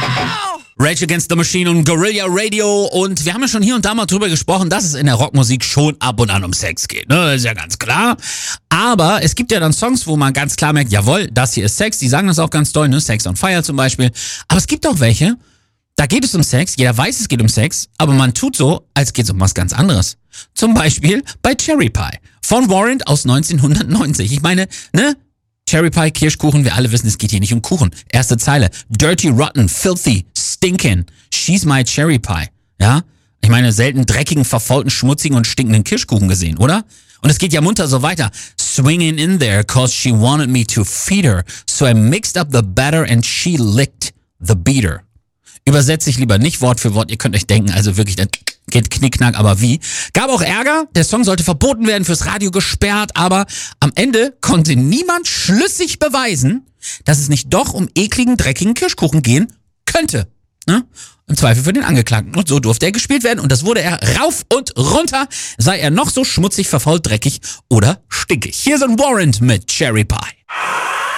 Rage Against the Machine und Guerilla Radio, und wir haben ja schon hier und da mal drüber gesprochen, dass es in der Rockmusik schon ab und an um Sex geht, ne? Das ist ja ganz klar. Aber es gibt ja dann Songs, wo man ganz klar merkt, jawohl, das hier ist Sex, die sagen das auch ganz doll, ne? Sex on Fire zum Beispiel. Aber es gibt auch welche, da geht es um Sex, jeder weiß, es geht um Sex, aber man tut so, als geht es um was ganz anderes. Zum Beispiel bei Cherry Pie von Warrant aus 1990. Ich meine, ne? Cherry Pie, Kirschkuchen, wir alle wissen, es geht hier nicht um Kuchen. Erste Zeile. Dirty, rotten, filthy, stinking. She's my Cherry Pie. Ja? Ich meine, selten dreckigen, verfaulten, schmutzigen und stinkenden Kirschkuchen gesehen, oder? Und es geht ja munter so weiter. Swinging in there, cause she wanted me to feed her. So I mixed up the batter and she licked the beater. Übersetze ich lieber nicht Wort für Wort, ihr könnt euch denken, also wirklich, dann geht Knickknack, aber wie. Gab auch Ärger, der Song sollte verboten werden, fürs Radio gesperrt, aber am Ende konnte niemand schlüssig beweisen, dass es nicht doch um ekligen, dreckigen Kirschkuchen gehen könnte. Ne? Im Zweifel für den Angeklagten. Und so durfte er gespielt werden, und das wurde er rauf und runter, sei er noch so schmutzig, verfault, dreckig oder stinkig. Hier sind Warrant mit Cherry Pie.